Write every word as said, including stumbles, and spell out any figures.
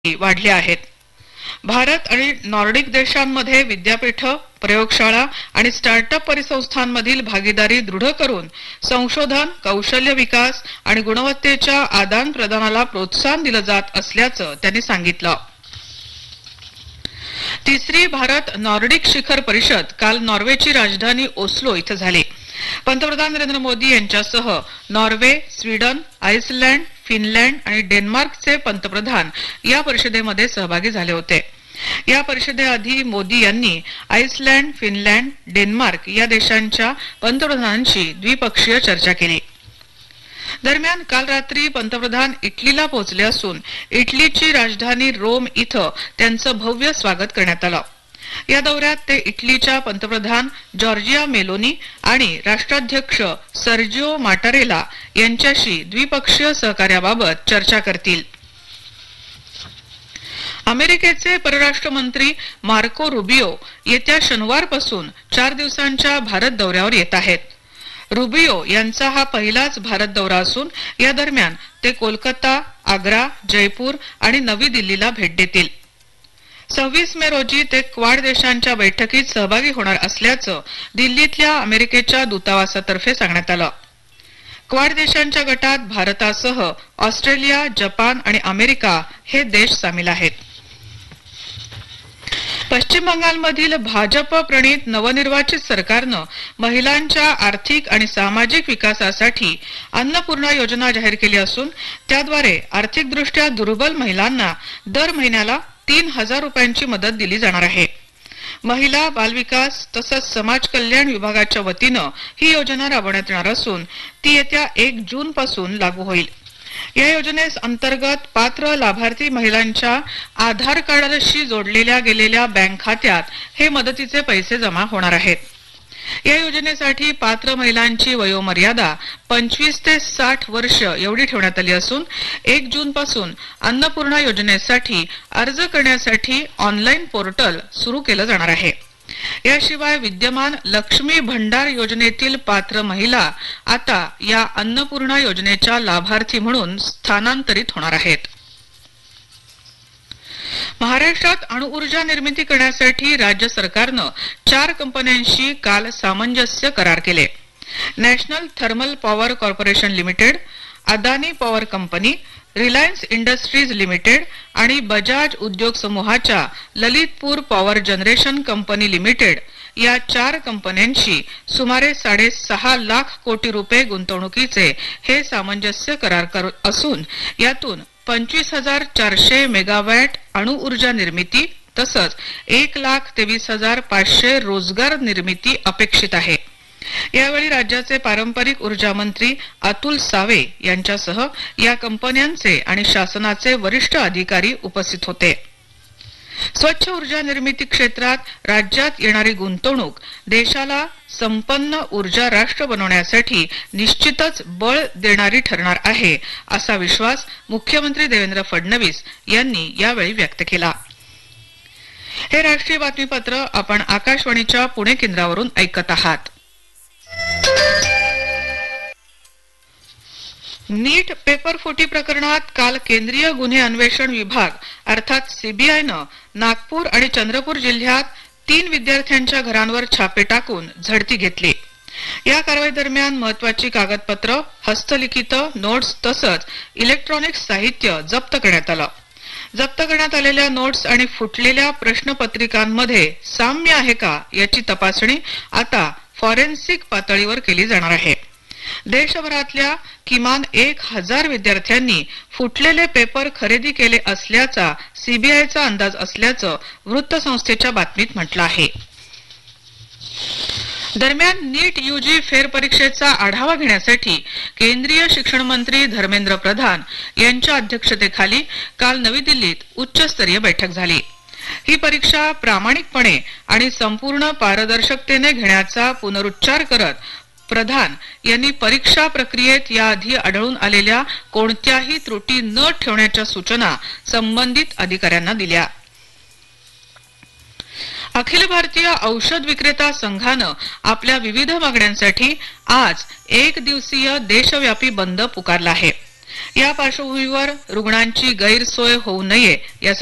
वाढले आहेत. भारत आणि नॉर्डिक देशांमध्ये विद्यापीठ, प्रयोगशाळा आणि स्टार्टअप परिसंस्थांमधील भागीदारी दृढ करून संशोधन, कौशल्य विकास आणि गुणवत्तेच्या आदान प्रदानाला प्रोत्साहन दिले जात असल्याचं त्यांनी सांगितलं. तिसरी भारत नॉर्डिक शिखर परिषद काल नॉर्वेची राजधानी ओस्लो इथे झाली. पंतप्रधान नरेंद्र मोदी यांच्यासह नॉर्वे, स्वीडन, आइसलँड, फिनलँड आणि डेन्मार्कचे पंतप्रधान या परिषदेमध्ये सहभागी झाले होते. या परिषदेआधी मोदी यांनी आइसलँड, फिनलँड, डेन्मार्क या देशांच्या पंतप्रधानांशी द्विपक्षीय चर्चा केली. दरम्यान काल रात्री पंतप्रधान इटलीला पोहोचले असून इटलीची राजधानी रोम इथं त्यांचं भव्य स्वागत करण्यात आलं. या दौऱ्यात ते इटलीच्या पंतप्रधान जॉर्जिया मेलोनी आणि राष्ट्राध्यक्ष सर्जिओ माटारेला यांच्याशी द्विपक्षीय सहकार्याबाबत चर्चा करतील. अमेरिकेचे परराष्ट्र मंत्री मार्को रुबियो येत्या शनिवारपासून चार दिवसांच्या भारत दौऱ्यावर येत आहेत. रुबियो यांचा हा पहिलाच भारत दौरा असून या दरम्यान ते कोलकाता, आग्रा, जयपूर आणि नवी दिल्लीला भेट देतील. सव्वीस मे रोजी ते क्वाड देशांच्या बैठकीत सहभागी होणार असल्याचं दिल्लीतल्या अमेरिकेच्या दूतावासातर्फे सांगण्यात आलं. क्वाड देशांच्या गटात भारतासह ऑस्ट्रेलिया, जपान आणि अमेरिका हे देश सामील आहेत. पश्चिम बंगालमधील भाजप प्रणित नवनिर्वाचित सरकारनं महिलांच्या आर्थिक आणि सामाजिक विकासासाठी अन्नपूर्णा योजना जाहीर केली असून त्याद्वारे आर्थिकदृष्ट्या दुर्बल महिलांना दर महिन्याला तीन हजार रुपयांची मदत दिली जाणार आहे. महिला, बालविकास तसंच समाज कल्याण विभागाच्या वतीनं ही योजना राबवण्यात येणार असून ती येत्या एक जून पासून लागू होईल. या योजनेस अंतर्गत पात्र लाभार्थी महिलांच्या आधार कार्डाशी जोडलेल्या गेलेल्या बँक खात्यात हे मदतीचे पैसे जमा होणार आहेत. या योजनेसाठी पात्र महिलांची वयोमर्यादा पंचवीस ते साठ वर्ष एवढी ठेवण्यात आली असून एक जून पासून अन्नपूर्णा योजनेसाठी अर्ज करण्यासाठी ऑनलाईन पोर्टल सुरू केलं जाणार आहे. याशिवाय विद्यमान लक्ष्मी भंडार योजनेतील पात्र महिला आता या अन्नपूर्णा योजनेच्या लाभार्थी म्हणून स्थानांतरित होणार आहेत. महाराष्ट्रात अणुऊर्जा निर्मिती करण्यासाठी राज्य सरकारनं चार कंपन्यांशी काल सामंजस्य करार केले. National thermal power corporation limited, Adani power company, Reliance industries limited आणि बजाज उद्योग समूहाच्या Lalitpur power generation company limited या चार कंपन्यांशी सुमारे साडेसहा लाख कोटी रुपये गुंतवणुकीचे हे सामंजस्य करार असून यातून पंचवीस हजार चारशे मेगावॅट अणुऊर्जा निर्मिती तसंच एक लाख तेवीस हजार पाचशे रोजगार निर्मिती अपेक्षित आहे. यावेळी राज्याचे पारंपरिक ऊर्जा मंत्री अतुल सावे यांच्यासह या कंपन्यांचे आणि शासनाचे वरिष्ठ अधिकारी उपस्थित होते. स्वच्छ ऊर्जा निर्मिती क्षेत्रात राज्यात येणारी गुंतवणूक देशाला संपन्न ऊर्जा राष्ट्र बनवण्यासाठी निश्चितच बळ देणारी ठरणार आहे असा विश्वास मुख्यमंत्री देवेंद्र फडणवीस यांनी यावेळी व्यक्त केला. हे राष्ट्रीय बातमीपत्र आपण आकाशवाणीच्या पुणे केंद्रावरून ऐकत आहात. नीट पेपर फुटी प्रकरणात काल केंद्रीय गुन्हे अन्वेषण विभाग अर्थात सीबीआयनं नागपूर आणि चंद्रपूर जिल्ह्यात तीन विद्यार्थ्यांच्या घरांवर छापे टाकून झडती घेतली. या कारवाई दरम्यान महत्वाची कागदपत्र, हस्तलिखित नोट्स तसंच इलेक्ट्रॉनिक साहित्य जप्त करण्यात आलं. जप्त करण्यात आलेल्या नोट्स आणि फुटलेल्या प्रश्नपत्रिकांमध्ये साम्य आहे का याची तपासणी आता फॉरेन्सिक पातळीवर केली जाणार आहे. देशभरातल्या किमान एक हजार विद्यार्थ्यांनी फुटलेले पेपर खरेदी केले असल्याचा सीबीआयचा अंदाज असल्याचं वृत्तसंस्थेच्या बातमीत म्हटलं आहे. दरम्यान नीट यूजी फेरपरीक्षेचा आढावा घेण्यासाठी केंद्रीय शिक्षण मंत्री धर्मेंद्र प्रधान यांच्या अध्यक्षतेखाली काल नवी दिल्लीत उच्चस्तरीय बैठक झाली. ही परीक्षा प्रामाणिकपणे आणि संपूर्ण पारदर्शकतेने घेण्याचा पुनरुच्चार करत प्रधान यांनी परीक्षा प्रक्रियेत याआधी आढळून आलेल्या कोणत्याही त्रुटी न ठेवण्याच्या सूचना संबंधित अधिकाऱ्यांना दिल्या. अखिल भारतीय औषध विक्रेता संघानं आपल्या विविध मागण्यांसाठी आज एक दिवसीय देशव्यापी बंद पुकारला आहे. या पार्श्वभूमीवर रुग्णांची गैरसोय होऊ नये यासाठी